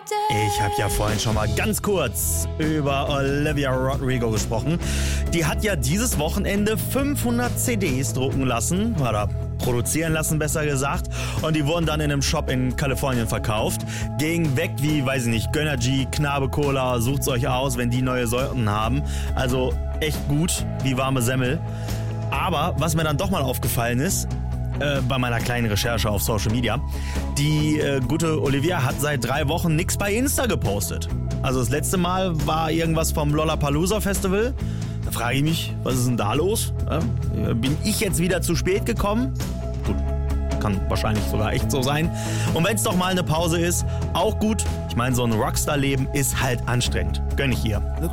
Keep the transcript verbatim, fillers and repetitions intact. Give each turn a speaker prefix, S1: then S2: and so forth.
S1: Ich habe ja vorhin schon mal ganz kurz über Olivia Rodrigo gesprochen. Die hat ja dieses Wochenende fünfhundert C Ds drucken lassen, oder produzieren lassen, besser gesagt. Und die wurden dann in einem Shop in Kalifornien verkauft. Gegen weg wie, weiß ich nicht, Gönnergy, Knabe Cola, sucht's euch aus, wenn die neue Sorten haben. Also echt gut, wie warme Semmel. Aber was mir dann doch mal aufgefallen ist, äh, bei meiner kleinen Recherche auf Social Media, die äh, gute Olivia hat seit drei Wochen nichts bei Insta gepostet. Also das letzte Mal war irgendwas vom Lollapalooza Festival. Da frage ich mich, was ist denn da los? Äh, bin ich jetzt wieder zu spät gekommen? Gut, kann wahrscheinlich sogar echt so sein. Und wenn es doch mal eine Pause ist, auch gut. Ich meine, so ein Rockstar-Leben ist halt anstrengend. Gönn ich ihr.